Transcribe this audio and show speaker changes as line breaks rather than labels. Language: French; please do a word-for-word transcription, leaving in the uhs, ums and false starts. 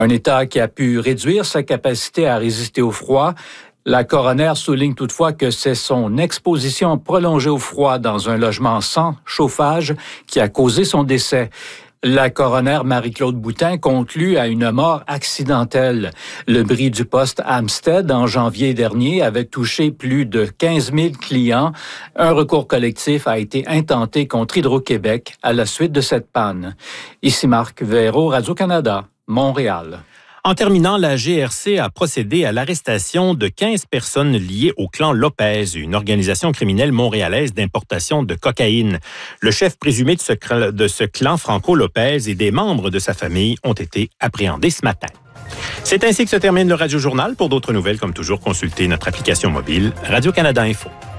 Un état qui a pu réduire sa capacité à résister au froid. La coroner souligne toutefois que c'est son exposition prolongée au froid dans un logement sans chauffage qui a causé son décès. La coroner Marie-Claude Boutin conclut à une mort accidentelle. Le bris du poste Hampstead en janvier dernier avait touché plus de quinze mille clients. Un recours collectif a été intenté contre Hydro-Québec à la suite de cette panne. Ici Marc Véraud, Radio-Canada, Montréal.
En terminant, la G R C a procédé à l'arrestation de quinze personnes liées au clan Lopez, une organisation criminelle montréalaise d'importation de cocaïne. Le chef présumé de ce, de ce clan, Franco Lopez, et des membres de sa famille ont été appréhendés ce matin. C'est ainsi que se termine le Radio-Journal. Pour d'autres nouvelles, comme toujours, consultez notre application mobile Radio-Canada Info.